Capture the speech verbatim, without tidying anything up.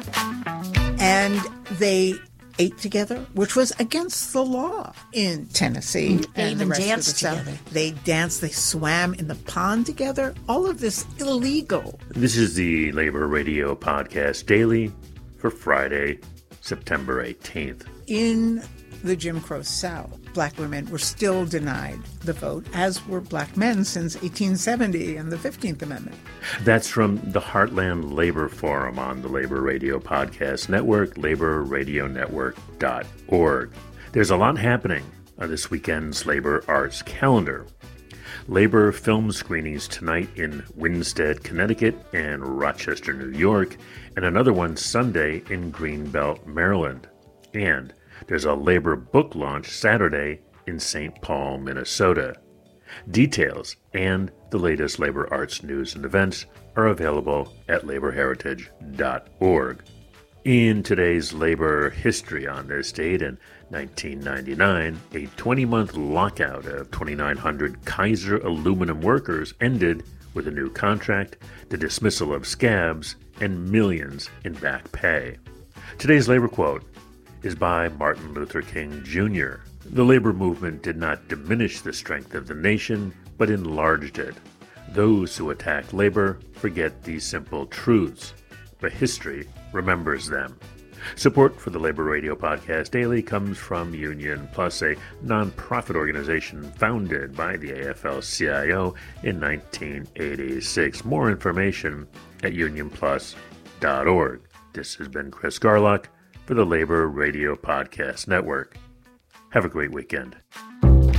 And they ate together, which was against the law in Tennessee. They and even the rest danced of the South. together. They danced, they swam in the pond together. All of this illegal. This is the Labor Radio Podcast Daily for Friday, September eighteenth. In the Jim Crow South, black women were still denied the vote, as were black men since eighteen seventy and the fifteenth Amendment. That's from the Heartland Labor Forum on the Labor Radio Podcast Network, labor radio network dot org. There's a lot happening on this weekend's Labor Arts calendar. Labor film screenings tonight in Winstead, Connecticut and Rochester, New York, and another one Sunday in Greenbelt, Maryland. And there's a Labor book launch Saturday in Saint Paul, Minnesota. Details and the latest Labor Arts news and events are available at labor heritage dot org. In today's labor history on this date in nineteen ninety-nine, a twenty-month lockout of twenty-nine hundred Kaiser aluminum workers ended with a new contract, the dismissal of scabs, and millions in back pay. Today's labor quote is by Martin Luther King Junior The labor movement did not diminish the strength of the nation, but enlarged it. Those who attack labor forget these simple truths, but history remembers them. Support for the Labor Radio Podcast Daily comes from Union Plus, a nonprofit organization founded by the A F L C I O in nineteen eighty-six. More information at union plus dot org. This has been Chris Garlock for the Labor Radio Podcast Network. Have a great weekend.